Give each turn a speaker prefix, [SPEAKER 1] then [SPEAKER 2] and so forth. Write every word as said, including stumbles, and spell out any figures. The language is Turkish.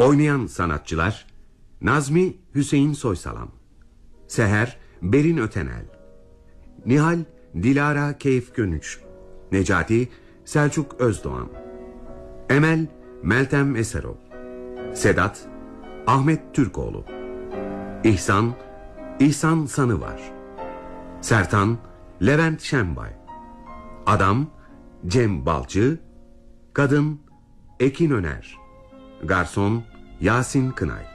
[SPEAKER 1] Oynayan sanatçılar: Nazmi Hüseyin Soysalam, Seher Berin Ötenel, Nihal Dilara Keyif Gönüç, Necati Selçuk Özdoğan, Emel Meltem Eserol, Sedat Ahmet Türkoğlu, İhsan İhsan Sanıvar, Sertan Levent Şenbay, Adam Cem Balcı, Kadın Ekin Öner, Garson Yasin Kınay.